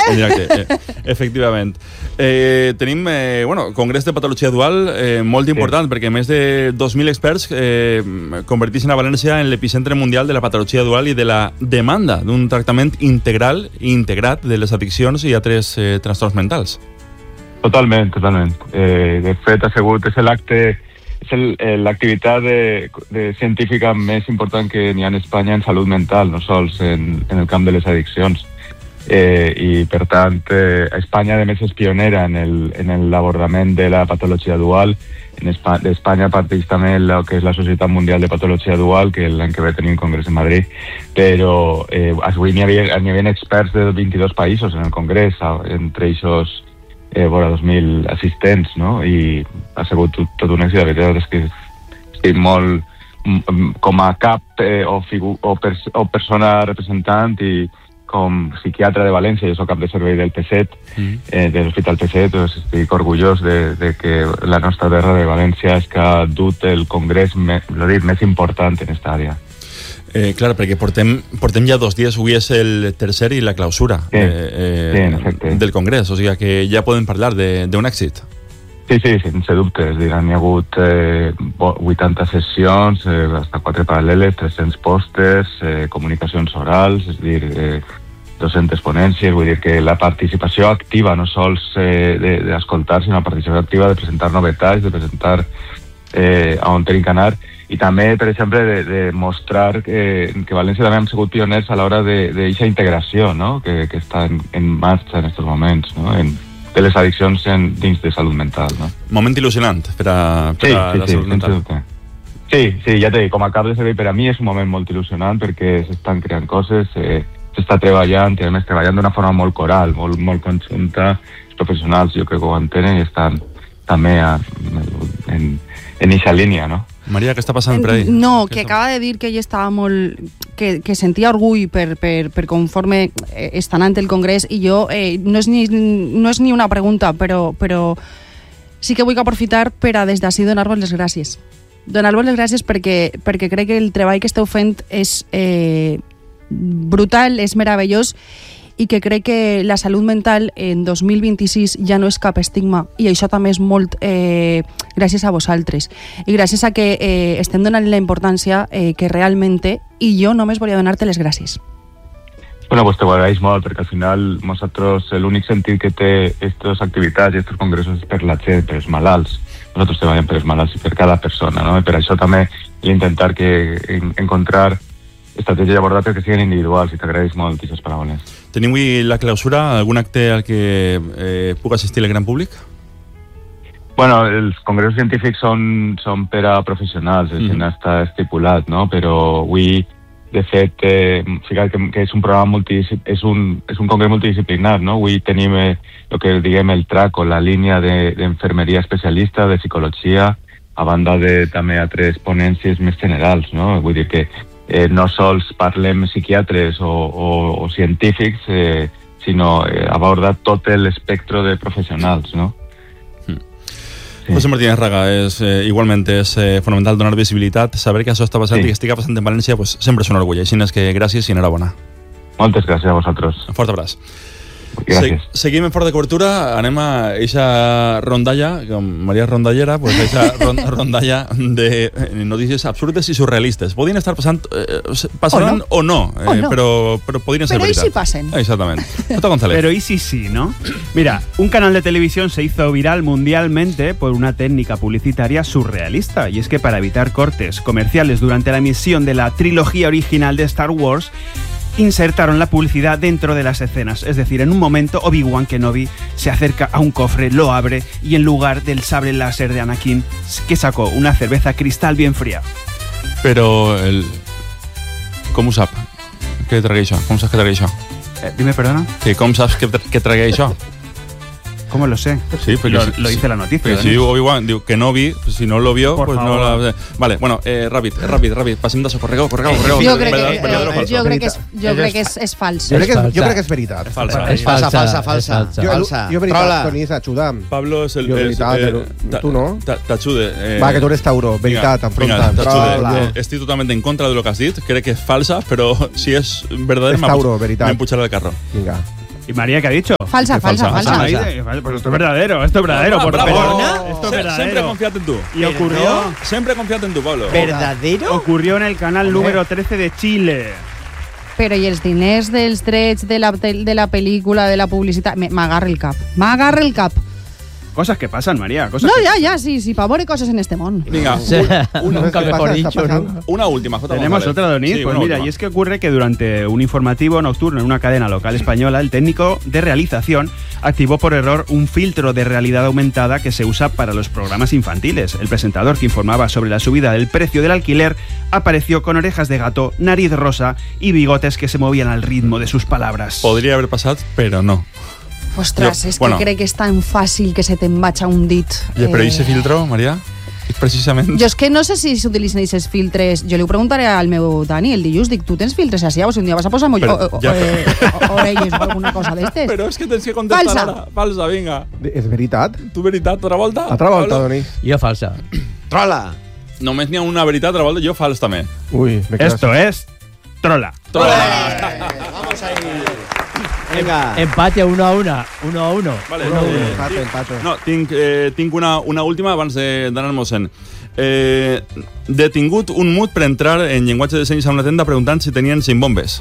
En directe, efectivament. Tenim, Congrés de Patologia Dual molt important, perquè més de 2.000 experts converteixen a València en l'epicentre mundial de la patologia dual i de la demanda d'un tractament integral i integrat de les addiccions i altres trastorns mentals. Totalment. De fet, és l'activitat científica més important que n'hi ha en Espanya en salut mental, no sols en el camp de les addiccions. I, per tant, Espanya, a més, és pionera en l'abordament de la patologia dual. D'Espanya parteix també el que és la Societat Mundial de Patologia Dual, que l'any que ve tenim un congrés en Madrid, però avui n'hi havia experts de 22 països en el congrés, entre ells vora 2.000 assistents, no? I ha sigut tot un èxit. La veritat és que estic molt com a cap o persona representant i com psiquiatre de València, jo soc cap de servei del PSET, de l'Hospital PSET, doncs estic orgullós de que la nostra terra de València és que ha dut el congrés més important en aquesta àrea. Clar, perquè portem ja 2 dies, avui és el tercer i la clausura del congrés, o sigui que ja podem parlar d'un èxit. Sí, sense dubte. És a dir, n'hi ha hagut 80 sessions, hasta 4 paral·leles, 300 pòsters, comunicacions orals, és a dir, 200 ponències. Vull dir que la participació activa, no sols d'escoltar, sinó la participació activa de presentar novetats, de presentar on tenim que anar, i també, per exemple, de mostrar que València també hem sigut pioners a l'hora d'aquesta integració, no? que està en marxa en aquests moments, no? de les addiccions dins de salut mental. No? Moment il·lusionant per a la salut mental. Sí, ja t'he dit, com a cap de servei per a mi és un moment molt il·lusionant perquè s'estan creant coses, s'està treballant, i a més treballant d'una forma molt coral, molt conjunta. Els professionals jo crec que ho entenen i estan també en aquesta línia, no? Maria, què està passant per ahí? No, que acaba de dir que ell estava molt... que sentia orgull per conforme està anant el Congrés, i jo no és ni una pregunta, però sí que vull aprofitar per a des d'ací donar-vos les gràcies. Donar-vos les gràcies perquè crec que el treball que esteu fent és brutal, és meravellós, i que crec que la salut mental en 2026 ja no és cap estigma, i això també és molt gràcies a vosaltres i gràcies a que estem donant la importància que realment té, i jo només volia donar-te les gràcies. Bueno, pues te ho agraeix molt, perquè al final nosaltres l'únic sentit que té aquestes activitats i aquests congressos és per la gent, per els malalts. Nosaltres treballem per els malalts i per cada persona, no? I per això també intentar encontrar estratègia d'abordatge que siguin individuals, i t'agraeix molt aquestes paraules. Tenim avui la clausura, algun acte al que puc assistir el gran públic? Bueno, els congressos científics són per a professionals, això no està estipulat, no? Però avui, de fet, ficar que és un programa és un congrés multidisciplinar, no? Avui tenim el que diguem el TRAC, o la línia d'enfermeria especialista, de psicologia, a banda de també altres ponències més generals, no? Vull dir que no sols parlem psiquiatres o científics, sinó abordar tot l'espectre de professionals, no? Sí. José Martínez Raga, igualment és fonamental donar visibilitat, saber que això està passant i que estigui passant en València, pues, sempre és un orgull, així és que gràcies i enhorabona. Moltes gràcies a vosaltres. Un fort abraç. Gràcies. Seguim en fort de cobertura, anem a eixa rondalla, com Maria Rondallera, pues eixa rondalla de notícies absurdes i surrealistes. Podien estar passaran o no, però podrien ser veritat. Pero y si pasen. Exactamente. Toto González. Pero y si sí, ¿no? Mira, un canal de televisión se hizo viral mundialmente por una técnica publicitaria surrealista, y es que para evitar cortes comerciales durante la emisión de la trilogía original de Star Wars, insertaron la publicidad dentro de las escenas. Es decir, en un momento Obi-Wan Kenobi se acerca a un cofre, lo abre, y en lugar del sable láser de Anakin, ¿qué sacó? Una cerveza cristal bien fría. Però com ho sap? Que tragué això? Com saps que tragué això? Dime, perdona. Que com saps que tragué això? ¿Cómo lo sé? Sí, porque lo dice la noticia. Si diu Obi-Wan, diu que no vi, si no lo vio, por pues favor. no la... Vale, bueno, ràpid, passem d'això, corregeu. Jo crec que és fals. Jo crec que és veritat. Falsa. Jo veritat, Toni, ajuda'm. Pablo és el... Jo veritat, tu no? T'ajude. Va, que tu eres Tauro, veritat, enfrontant. T'ajude. Estic totalment en contra de lo que has dit, crec que és falsa, però si és verdadera és Tauro, veritat. m'empujarà del carro. Vinga. ¿Y María qué ha dicho? Falsa. Pues esto es verdadero, por favor. Bravo. Esto es verdadero. Siempre confiate en tú. Y ocurrió... Siempre confiate en tú, Pablo. ¿Verdadero? Ocurrió en el canal número 13 de Chile. Però i els diners dels drets de la pel·lícula, de la publicitat... M'agarra el cap. Cosas que pasan, María. No, ya, sí, para veure cosas en este món. Venga, Nunca mejor dicho, ¿no? una última, J. Tenemos González. otra, Donís. Sí, Pues una mira, última. y es que ocurre que durante un informativo nocturno en una cadena local española, el técnico de realización activó por error un filtro de realidad aumentada que se usa para los programas infantiles. El presentador que informaba sobre la subida del precio del alquiler apareció con orejas de gato, nariz rosa y bigotes que se movían al ritmo de sus palabras. Podria haver passat, però no. Ostres, Jo- és bueno. que crec que és tan fàcil que se te'n vaig a un dit. I però ese filtro, Maria, és precisament... Jo és que no sé si s'utilitzen aquests filtres. Jo li ho preguntaré al meu Dani el dilluns. Dic, tu tens filtres asià o si un dia vas a posar orelles o alguna cosa d'estes? Però és que tens que contestar Falsa. ara. Falsa, vinga. És veritat? Tu veritat, altra volta? Altra volta, Pablo? Donís. Jo falsa. Trola. Només n'hi ha una veritat, altra volta, jo fals també. Ui, me quedas... Esto es trola. Vamos ahí. Venga. Empate 1-1. 1-1. Vale, Empate. No, tinc una última abans d'anar-nos-en. Detingut un mut per entrar en llenguatge de senyes a una tenda preguntant si tenien 5 bombes.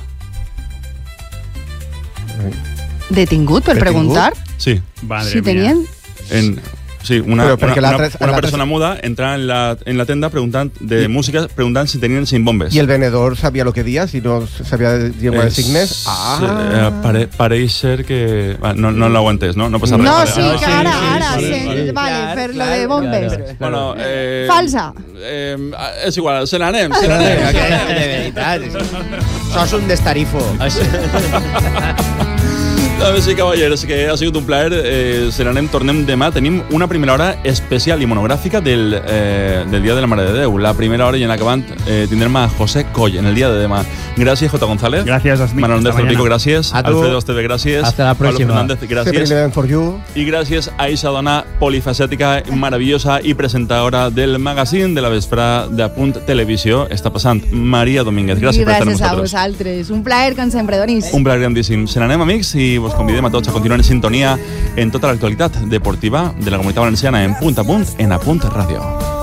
Detingut per preguntar Sí. Madre si mía. tenien... Sí, una Però perquè l'altre- persona muda entra en la tenda música preguntant si tenien 5 bombes. ¿Y el vendedor sabía lo que decía? Si no sabía llengua de signes. Pareix ser que... No l'ho entès, no? No passa res. No, Vale, sí, vale. que ara, sí. vale, per lo de bombes. Bueno, Falsa. És igual, se n'anem. De veritat. Sos un destarifo. Dames i cavallers, que ha sigut un plaer. Se n'anem, tornem demà. Tenim una primera hora especial i monogràfica del Dia de la Mare de Déu. La primera hora i en acabant tindrem a José Coll en el dia de demà. Gràcies, J. González. Gracias, Asmi. Manuel Hasta Andrés Pico, mañana. gràcies. A tu. Alfredo Esteve, gràcies. Hasta la próxima. Pablo Fernández, Sempre gràcies. living for you. I gràcies a eixa dona polifacètica, maravillosa i presentadora del magazín de la vesprada de Punt Televisió. Està passant Maria Domínguez. Gràcies per estar amb Gràcies a nosaltres. vosaltres. Un plaer, com sempre, Donís. Un plaer grandíssim. Se n'anem, amics, i vos convidem a tots a continuar en sintonia en tota l'actualitat deportiva de la Comunitat Valenciana en Punt a Punt, en Apunt Ràdio.